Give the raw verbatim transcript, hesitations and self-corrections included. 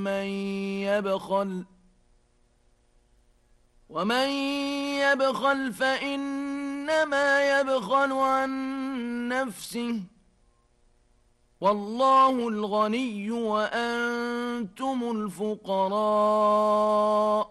ومن يبخل ومن يبخل فإنما يبخل عن نفسه والله الغني وأنتم الفقراء